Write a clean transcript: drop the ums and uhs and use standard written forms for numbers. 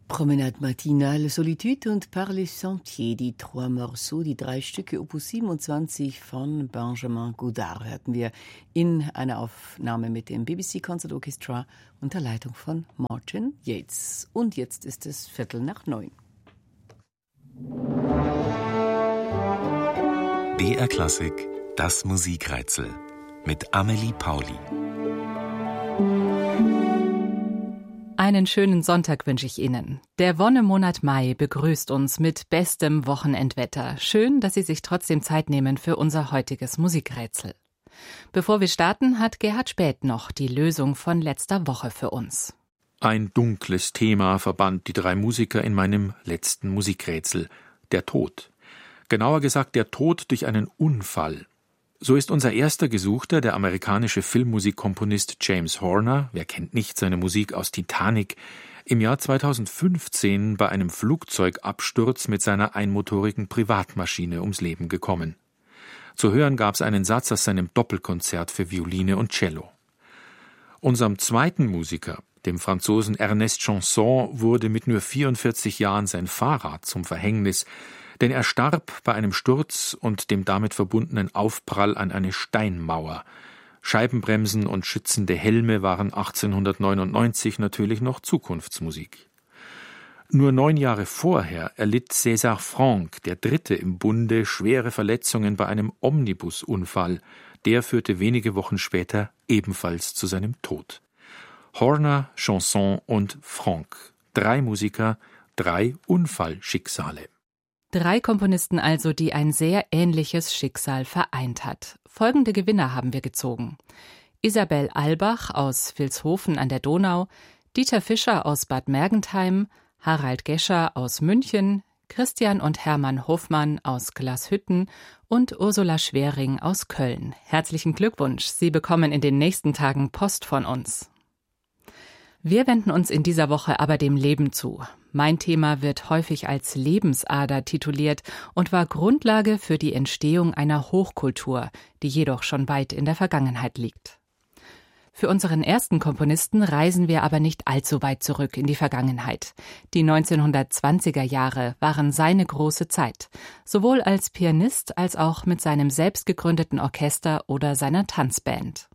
Promenade matinale, Solitude und Par les Sentiers, die 3 Morceaux, die 3 Stücke Opus 27 von Benjamin Godard hörten wir in einer Aufnahme mit dem BBC Concert Orchestra unter Leitung von Martin Yates. Und jetzt ist es 8:15. BR Klassik, das Musikrätsel mit Amelie Pauli. Einen schönen Sonntag wünsche ich Ihnen. Der Wonnemonat Mai begrüßt uns mit bestem Wochenendwetter. Schön, dass Sie sich trotzdem Zeit nehmen für unser heutiges Musikrätsel. Bevor wir starten, hat Gerhard Späth noch die Lösung von letzter Woche für uns. Ein dunkles Thema verband die 3 Musiker in meinem letzten Musikrätsel: der Tod. Genauer gesagt, der Tod durch einen Unfall. So ist unser erster Gesuchter der amerikanische Filmmusikkomponist James Horner, wer kennt nicht seine Musik aus Titanic, im Jahr 2015 bei einem Flugzeugabsturz mit seiner einmotorigen Privatmaschine ums Leben gekommen. Zu hören gab es einen Satz aus seinem Doppelkonzert für Violine und Cello. Unserem zweiten Musiker, dem Franzosen Ernest Chansson, wurde mit nur 44 Jahren sein Fahrrad zum Verhängnis, denn er starb bei einem Sturz und dem damit verbundenen Aufprall an eine Steinmauer. Scheibenbremsen und schützende Helme waren 1899 natürlich noch Zukunftsmusik. Nur 9 Jahre vorher erlitt César Franck, der Dritte im Bunde, schwere Verletzungen bei einem Omnibusunfall. Der führte wenige Wochen später ebenfalls zu seinem Tod. Horner, Chansson und Franck. 3 Musiker, 3 Unfallschicksale. 3 Komponisten also, die ein sehr ähnliches Schicksal vereint hat. Folgende Gewinner haben wir gezogen: Isabel Albach aus Vilshofen an der Donau, Dieter Fischer aus Bad Mergentheim, Harald Gescher aus München, Christian und Hermann Hofmann aus Glashütten und Ursula Schwering aus Köln. Herzlichen Glückwunsch, Sie bekommen in den nächsten Tagen Post von uns. Wir wenden uns in dieser Woche aber dem Leben zu. Mein Thema wird häufig als Lebensader tituliert und war Grundlage für die Entstehung einer Hochkultur, die jedoch schon weit in der Vergangenheit liegt. Für unseren ersten Komponisten reisen wir aber nicht allzu weit zurück in die Vergangenheit. Die 1920er Jahre waren seine große Zeit, sowohl als Pianist als auch mit seinem selbst gegründeten Orchester oder seiner Tanzband.